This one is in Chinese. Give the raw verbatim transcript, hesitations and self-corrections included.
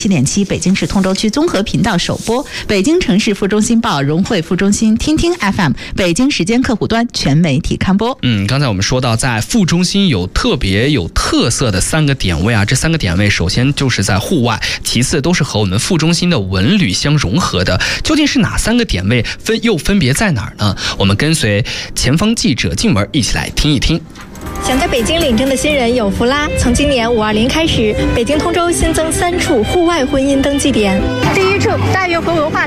七点七，北京市通州区综合频道首播，北京城市副中心报、融汇副中心、听听 F M、北京时间客户端全媒体刊播。 嗯，刚才我们说到，在副中心有特别有特色的三个点位啊，这三个点位首先就是在户外，其次都是和我们副中心的文旅相融合的。究竟是哪三个点位，分又分别在哪儿呢？我们跟随前方记者静文一起来听一听。 想在北京领证的新人有福啦！从今年五二零开始，北京通州新增三处户外婚姻登记点。第一处大运河文化